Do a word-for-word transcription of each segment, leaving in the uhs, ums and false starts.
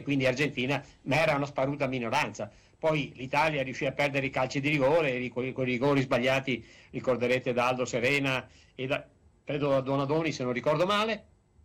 quindi Argentina, ma era una sparuta minoranza. Poi l'Italia riuscì a perdere i calci di rigore, con i rigori sbagliati, ricorderete, da Aldo Serena e da, credo da Donadoni, se non ricordo male,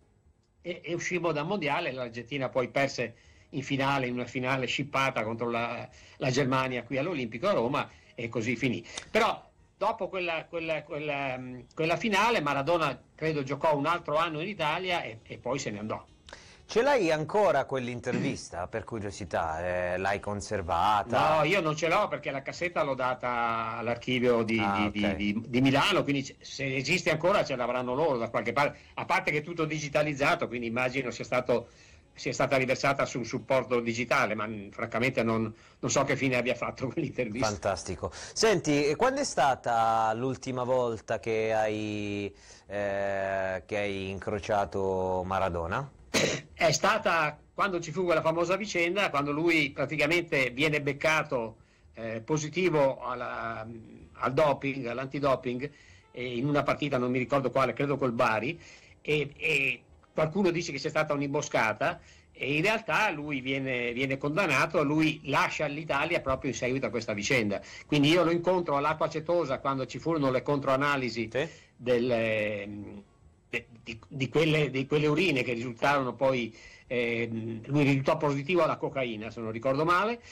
e, e uscimmo dal mondiale. L'Argentina poi perse in finale, in una finale scippata contro la, la Germania qui all'Olimpico a Roma, e così finì. Però dopo quella, quella, quella, quella finale Maradona credo giocò un altro anno in Italia e, e poi se ne andò. Ce l'hai ancora quell'intervista, per curiosità? Eh, l'hai conservata? No, io non ce l'ho perché la cassetta l'ho data all'archivio di, Ah, di, okay. di, di, di Milano, quindi se esiste ancora ce l'avranno loro da qualche parte, a parte che è tutto digitalizzato, quindi immagino sia stato sia stata riversata su un supporto digitale, ma mh, francamente non, non so che fine abbia fatto quell'intervista. Fantastico. Senti, quando è stata l'ultima volta che hai, eh, che hai incrociato Maradona? È stata quando ci fu quella famosa vicenda, quando lui praticamente viene beccato eh, positivo alla, al doping, all'antidoping, eh, in una partita, non mi ricordo quale, credo col Bari, e, e qualcuno dice che sia stata un'imboscata, e in realtà lui viene, viene condannato, lui lascia l'Italia proprio in seguito a questa vicenda. Quindi io lo incontro all'acqua acetosa quando ci furono le controanalisi Sì. del... Di, di, quelle, di quelle urine che risultarono poi, eh, lui risultò positivo alla cocaina, se non ricordo male,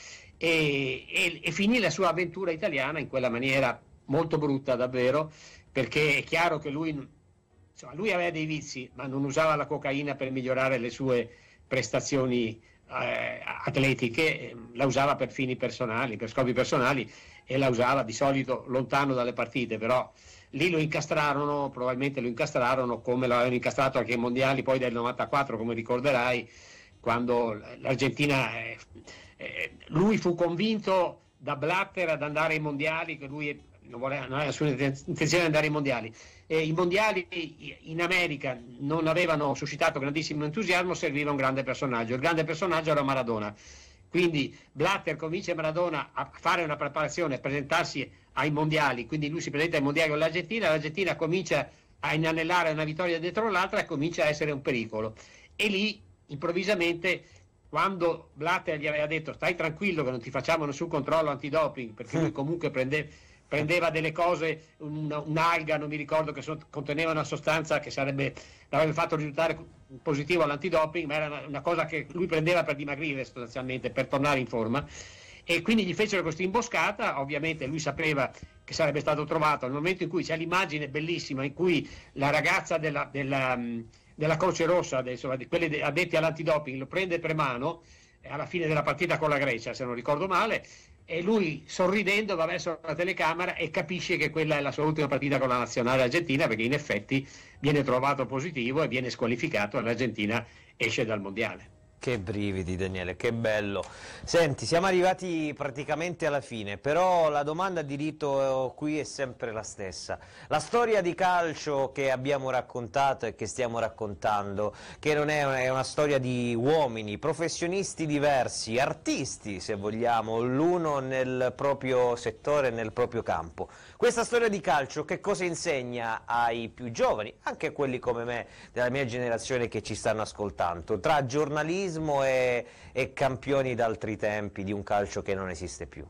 e, e, e finì la sua avventura italiana in quella maniera molto brutta davvero, perché è chiaro che lui, insomma, lui aveva dei vizi, ma non usava la cocaina per migliorare le sue prestazioni eh, atletiche, la usava per fini personali, per scopi personali, e la usava di solito lontano dalle partite. Però lì lo incastrarono, probabilmente lo incastrarono come lo avevano incastrato anche ai mondiali poi del novantaquattro, come ricorderai, quando l'Argentina, eh, eh, lui fu convinto da Blatter ad andare ai mondiali, che lui non, voleva, non aveva nessuna intenzione di andare ai mondiali, e i mondiali in America non avevano suscitato grandissimo entusiasmo, serviva un grande personaggio, il grande personaggio era Maradona. Quindi Blatter convince Maradona a fare una preparazione, a presentarsi ai mondiali, quindi lui si presenta ai mondiali con l'Argentina, l'Argentina comincia a inanellare una vittoria dietro l'altra e comincia a essere un pericolo. E lì improvvisamente, quando Blatter gli aveva detto stai tranquillo che non ti facciamo nessun controllo antidoping, perché lui comunque prende, prendeva delle cose, un, un'alga, non mi ricordo, che so, conteneva una sostanza che sarebbe, l'avrebbe fatto risultare positivo all'antidoping, ma era una, una cosa che lui prendeva per dimagrire sostanzialmente, per tornare in forma, e quindi gli fecero questa imboscata. Ovviamente lui sapeva che sarebbe stato trovato. Nel momento in cui c'è l'immagine bellissima in cui la ragazza della, della, della Croce Rossa, insomma, di quelli addetti all'antidoping, lo prende per mano alla fine della partita con la Grecia, se non ricordo male, e lui sorridendo va verso la telecamera e capisce che quella è la sua ultima partita con la nazionale argentina, perché in effetti viene trovato positivo e viene squalificato e l'Argentina esce dal mondiale. Che brividi, Daniele, che bello. Senti, siamo arrivati praticamente alla fine, però la domanda di rito qui è sempre la stessa. La storia di calcio che abbiamo raccontato e che stiamo raccontando, che non è una, è una storia di uomini, professionisti diversi, artisti se vogliamo, l'uno nel proprio settore, nel proprio campo. Questa storia di calcio che cosa insegna ai più giovani, anche a quelli come me, della mia generazione che ci stanno ascoltando, tra giornalismo E, e campioni d'altri tempi di un calcio che non esiste più?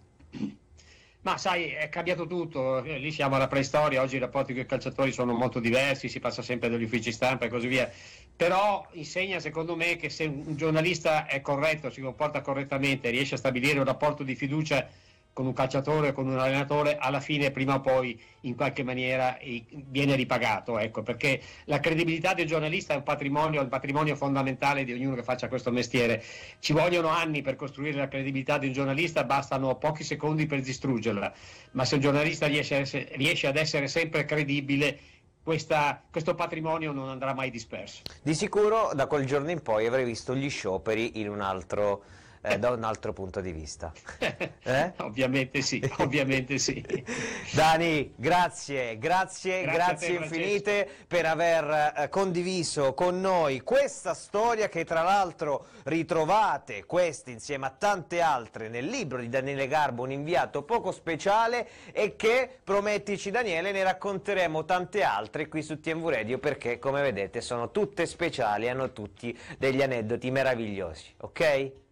Ma sai, è cambiato tutto, lì siamo alla preistoria, oggi i rapporti con i calciatori sono molto diversi, si passa sempre dagli uffici stampa e così via, però insegna secondo me che se un giornalista è corretto, si comporta correttamente, riesce a stabilire un rapporto di fiducia con un calciatore o con un allenatore, alla fine prima o poi in qualche maniera viene ripagato, ecco, perché la credibilità del giornalista è un patrimonio, il patrimonio fondamentale di ognuno che faccia questo mestiere. Ci vogliono anni per costruire la credibilità di un giornalista, bastano pochi secondi per distruggerla, ma se un giornalista riesce, riesce ad essere sempre credibile, questa, questo patrimonio non andrà mai disperso. Di sicuro da quel giorno in poi avrei visto gli scioperi in un altro Eh, da un altro punto di vista. Eh? Ovviamente sì, ovviamente sì. Dani, grazie, grazie, grazie, grazie te, infinite Francesco, per aver eh, condiviso con noi questa storia che tra l'altro ritrovate, queste insieme a tante altre, nel libro di Daniele Garbo, un inviato poco speciale, e che, promettici Daniele, ne racconteremo tante altre qui su T M V Radio, perché come vedete sono tutte speciali, hanno tutti degli aneddoti meravigliosi, ok?